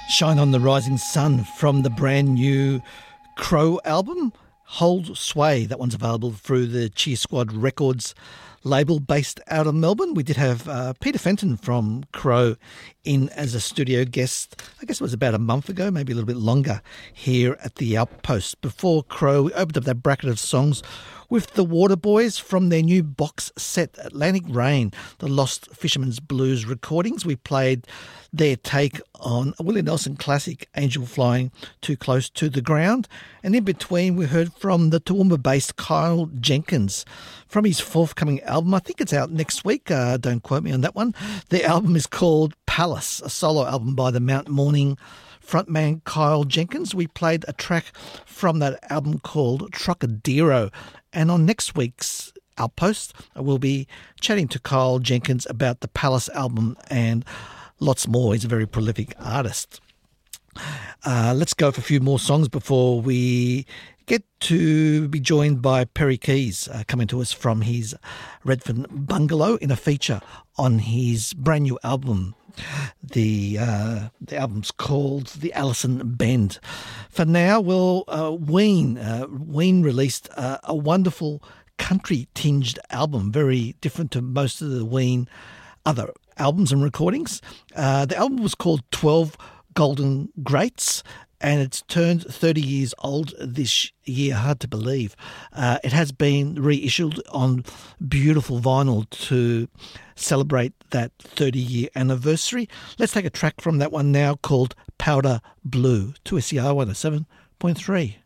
Shine on the Rising Sun from the brand new Crow album, Hold Sway. That one's available through the Cheer Squad Records label based out of Melbourne. We did have Peter Fenton from Crow in as a studio guest. I guess it was about a month ago, maybe a little bit longer, here at the Outpost. Before Crow, we opened up that bracket of songs with the Waterboys from their new box set, Atlantic Rain, the Lost Fisherman's Blues recordings. We played their take on a Willie Nelson classic, Angel Flying Too Close to the Ground. And in between, we heard from the Toowoomba-based Kyle Jenkins from his forthcoming album. I think it's out next week. Don't quote me on that one. The album is called Palace, a solo album by the Mount Morning frontman Kyle Jenkins. We played a track from that album called Trocadero. And on next week's Outpost, I will be chatting to Kyle Jenkins about the Palace album and lots more. He's a very prolific artist. Let's go for a few more songs before we get to be joined by Perry Keys, coming to us from his Redfern bungalow in a feature on his brand new album. The album's called The Allison Bend. For now, Ween released a wonderful country-tinged album, very different to most of the Ween other albums and recordings. The album was called 12 Golden Greats, and it's turned 30 years old this year. Hard to believe. It has been reissued on beautiful vinyl to celebrate that 30-year anniversary. Let's take a track from that one now called Powder Blue, 2SER 107.3.